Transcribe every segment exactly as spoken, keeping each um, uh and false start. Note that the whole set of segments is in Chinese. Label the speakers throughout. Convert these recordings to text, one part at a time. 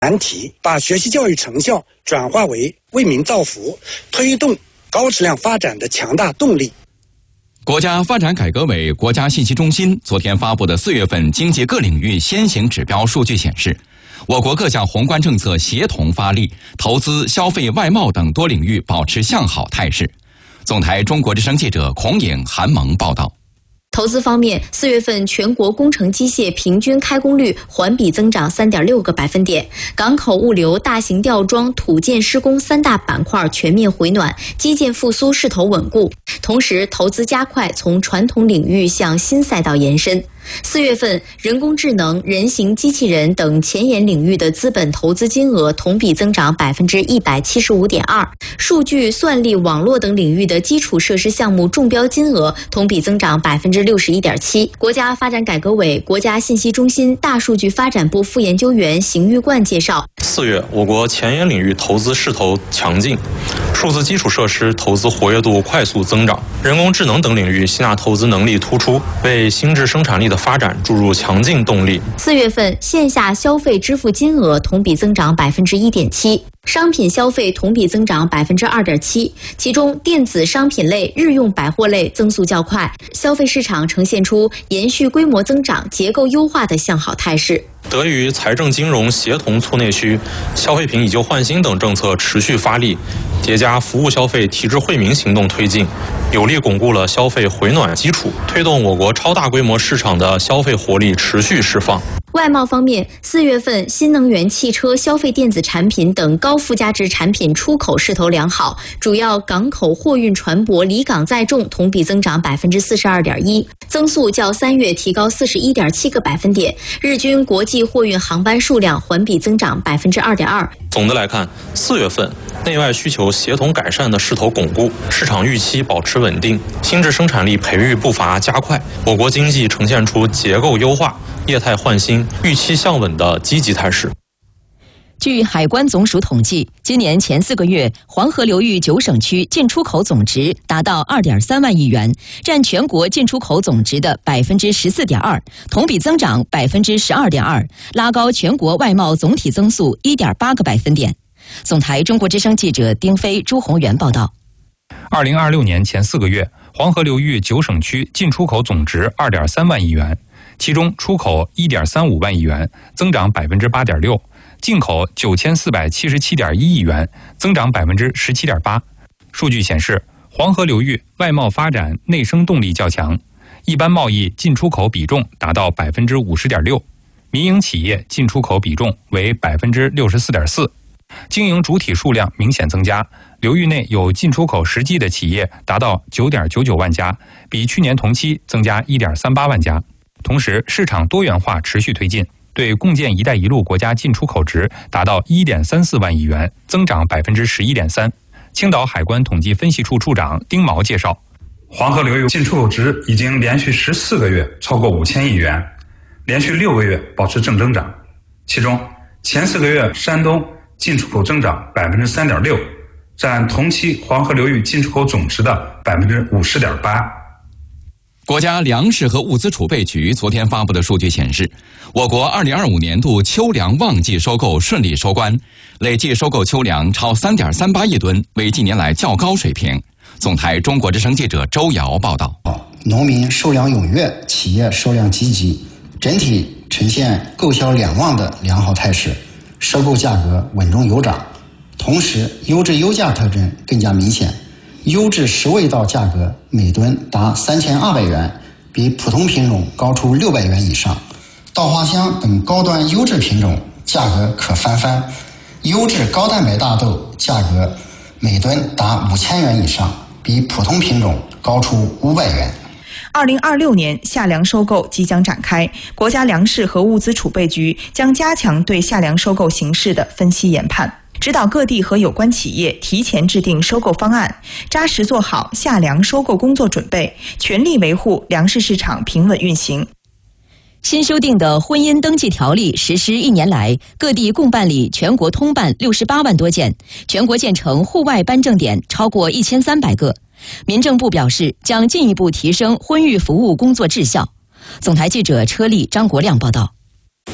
Speaker 1: 难题，把学习教育成效转化为为民造福、推动高质量发展的强大动力。
Speaker 2: 国家发展改革委、国家信息中心昨天发布的四月份经济各领域先行指标数据显示，我国各项宏观政策协同发力，投资、消费、外贸等多领域保持向好态势。总台中国之声记者孔颖、韩萌报道。
Speaker 3: 投资方面，四月份全国工程机械平均开工率环比增长 三点六个百分点，港口物流、大型吊装、土建施工三大板块全面回暖，基建复苏势头稳固。同时，投资加快从传统领域向新赛道延伸。四月份，人工智能、人形机器人等前沿领域的资本投资金额同比增长 百分之一百七十五点二， 数据、算力、网络等领域的基础设施项目中标金额同比增长 百分之六十一点七。 国家发展改革委、国家信息中心大数据发展部副研究员邢玉冠介绍，
Speaker 4: 四月，我国前沿领域投资势头强劲，数字基础设施投资活跃度快速增长，人工智能等领域吸纳投资能力突出，为新质生产力的发展注入强劲动力。
Speaker 3: 四月份线下消费支付金额同比增长 百分之一点七， 商品消费同比增长 百分之二点七， 其中电子商品类、日用百货类增速较快，消费市场呈现出延续规模增长、结构优化的向好态势。
Speaker 4: 得益于财政金融协同促内需、消费品以旧换新等政策持续发力，叠加服务消费提质惠民行动推进，有力巩固了消费回暖基础，推动我国超大规模市场的消费活力持续释放。
Speaker 3: 外贸方面，四月份新能源汽车、消费电子产品等高附加值产品出口势头良好，主要港口货运船舶离港载重同比增长 百分之四十二点一， 增速较三月提高 四十一点七个百分点，日均国际货运航班数量环比增长 百分之二点二。
Speaker 4: 总的来看，四月份内外需求协同改善的势头巩固，市场预期保持稳定，新质生产力培育步伐加快，我国经济呈现出结构优化、业态换新、预期向稳的积极态势。
Speaker 5: 据海关总署统计，今年前四个月，黄河流域九省区进出口总值达到 二点三万亿元，占全国进出口总值的 百分之十四点二， 同比增长 百分之十二点二， 拉高全国外贸总体增速 一点八个百分点。总台中国之声记者丁飞、朱宏元报道。
Speaker 6: 二零二六年前四个月，黄河流域九省区进出口总值 二点三万亿元，其中出口 一点三五万亿元，增长 百分之八点六， 进口 九千四百七十七点一亿元，增长 百分之十七点八。 数据显示，黄河流域外贸发展内生动力较强，一般贸易进出口比重达到 百分之五十点六， 民营企业进出口比重为 百分之六十四点四， 经营主体数量明显增加，流域内有进出口实际的企业达到 九点九九万家，比去年同期增加 一点三八万家。同时，市场多元化持续推进，对共建“一带一路”国家进出口值达到 一点三四万亿元，增长 百分之十一点三。 青岛海关统计分析处处长丁毛介绍，
Speaker 7: 黄河流域进出口值已经连续十四个月超过五千亿元，连续六个月保持正增长，其中前四个月山东进出口增长 百分之三点六， 占同期黄河流域进出口总值的 百分之五十点八。
Speaker 2: 国家粮食和物资储备局昨天发布的数据显示，我国二零二五年度秋粮旺季收购顺利收官，累计收购秋粮超 三点三八亿吨，为近年来较高水平。总台中国之声记者周瑶报道。
Speaker 8: 农民收粮踊跃，企业收粮积极，整体呈现购销两旺的良好态势，收购价格稳中有涨，同时优质优价特征更加明显。优质十味道价格每吨达三千二百元，比普通品种高出六百元以上。稻花香等高端优质品种价格可翻番，优质高蛋白大豆价格每吨达五千元以上，比普通品种高出五百元。
Speaker 9: 二零二六年夏粮收购即将展开，国家粮食和物资储备局将加强对夏粮收购形势的分析研判，指导各地和有关企业提前制定收购方案，扎实做好夏粮收购工作准备，全力维护粮食市场平稳运行。
Speaker 5: 新修订的婚姻登记条例实施一年来，各地共办理全国通办六十八万多件，全国建成户外颁证点超过一千三百个。民政部表示，将进一步提升婚育服务工作质效。总台记者车丽、张国亮报道。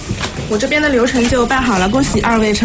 Speaker 10: 我这边的流程就办好了，恭喜二位成